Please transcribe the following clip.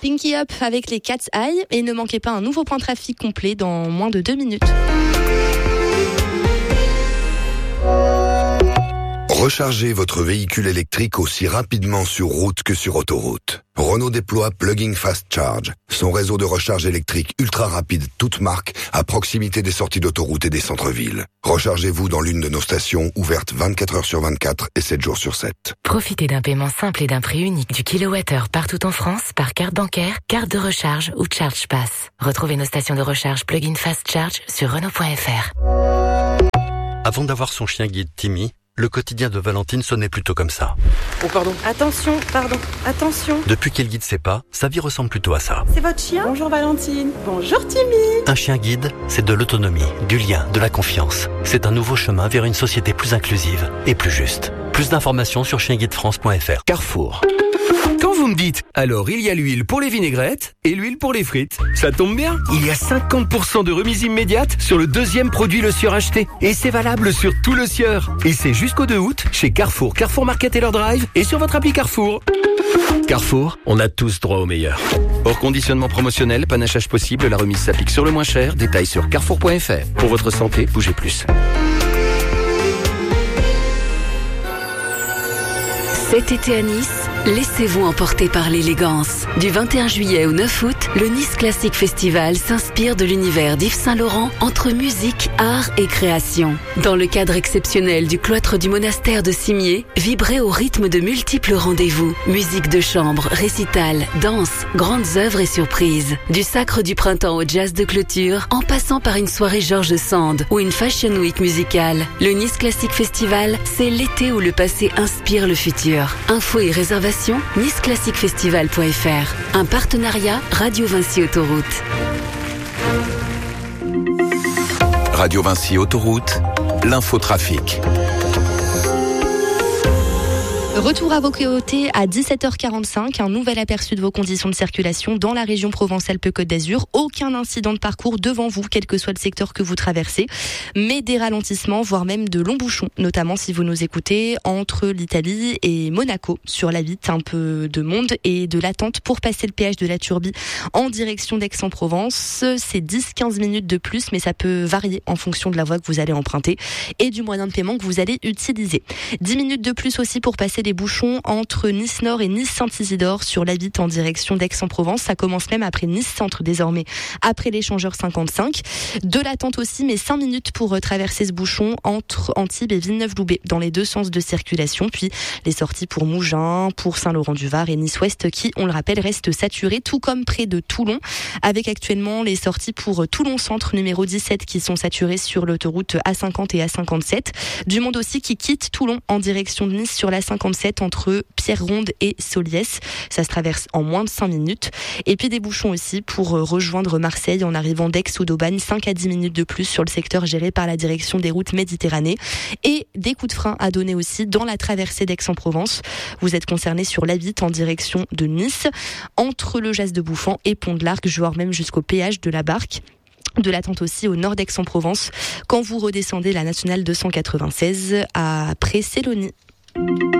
Pinky Up avec les Cat's Eye et ne manquez pas un nouveau point de trafic complet dans moins de 2 minutes. Rechargez votre véhicule électrique aussi rapidement sur route que sur autoroute. Renault déploie Plug-in Fast Charge, son réseau de recharge électrique ultra rapide toute marque à proximité des sorties d'autoroute et des centres-villes. Rechargez-vous dans l'une de nos stations ouvertes 24 heures sur 24 et 7 jours sur 7. Profitez d'un paiement simple et d'un prix unique du kilowattheure partout en France par carte bancaire, carte de recharge ou Charge Pass. Retrouvez nos stations de recharge Plug-in Fast Charge sur Renault.fr. Avant d'avoir son chien guide Timmy, le quotidien de Valentine sonnait plutôt comme ça. Oh pardon. Attention. Depuis qu'elle guide ses pas, sa vie ressemble plutôt à ça. C'est votre chien ? Bonjour Valentine. Bonjour Timmy. Un chien guide, c'est de l'autonomie, du lien, de la confiance. C'est un nouveau chemin vers une société plus inclusive et plus juste. Plus d'informations sur chienguidefrance.fr. Carrefour. Quand vous me dites, alors il y a l'huile pour les vinaigrettes et l'huile pour les frites. Ça tombe bien, il y a 50% de remise immédiate sur le deuxième produit Le Sieur acheté. Et c'est valable sur tout Le Sieur. Et c'est jusqu'au 2 août chez Carrefour, Carrefour Market et leur drive et sur votre appli Carrefour. Carrefour, on a tous droit au meilleur. Hors conditionnement promotionnel, panachage possible, la remise s'applique sur le moins cher. Détails sur carrefour.fr. Pour votre santé, bougez plus. Cet été à Nice, laissez-vous emporter par l'élégance. Du 21 juillet au 9 août, le Nice Classic Festival s'inspire de l'univers d'Yves Saint-Laurent entre musique, art et création. Dans le cadre exceptionnel du cloître du monastère de Cimier, vibrez au rythme de multiples rendez-vous. Musique de chambre, récital, danse, grandes œuvres et surprises. Du Sacre du Printemps au jazz de clôture, en passant par une soirée Georges Sand ou une Fashion Week musicale. Le Nice Classic Festival, c'est l'été où le passé inspire le futur. Infos et réservations, niceclassicfestival.fr. Un partenariat Radio Vinci Autoroute. Radio Vinci Autoroute, l'infotrafic. Retour à vos côtés à 17h45, un nouvel aperçu de vos conditions de circulation dans la région Provence-Alpes-Côte d'Azur. Aucun incident de parcours devant vous, quel que soit le secteur que vous traversez, mais des ralentissements, voire même de longs bouchons, notamment si vous nous écoutez entre l'Italie et Monaco. Sur la Vitte, un peu de monde et de l'attente pour passer le péage de la Turbie en direction d'Aix-en-Provence. C'est 10-15 minutes de plus, mais ça peut varier en fonction de la voie que vous allez emprunter et du moyen de paiement que vous allez utiliser. 10 minutes de plus aussi pour passer les bouchons entre Nice-Nord et Nice-Saint-Isidore sur la Vitte en direction d'Aix-en-Provence. Ça commence même après Nice-Centre désormais, après l'échangeur 55. De l'attente aussi, mais 5 minutes pour traverser ce bouchon entre Antibes et Villeneuve-Loubet dans les deux sens de circulation. Puis les sorties pour Mougins, pour Saint-Laurent-du-Var et Nice-Ouest qui, on le rappelle, restent saturées, tout comme près de Toulon, avec actuellement les sorties pour Toulon-Centre numéro 17 qui sont saturées sur l'autoroute A50 et A57. Du monde aussi qui quitte Toulon en direction de Nice sur la 57 entre Pierre-Ronde et Soliès. Ça se traverse en moins de 5 minutes. Et puis des bouchons aussi pour rejoindre Marseille en arrivant d'Aix ou d'Aubagne, 5 à 10 minutes de plus sur le secteur géré par la direction des routes Méditerranée. Et des coups de frein à donner aussi dans la traversée d'Aix-en-Provence. Vous êtes concerné sur la Vitte en direction de Nice, entre le Jas de Bouffan et Pont de l'Arc, voire même jusqu'au péage de la Barque. De l'attente aussi au nord d'Aix-en-Provence quand vous redescendez la nationale 296 à Pré-Célonie.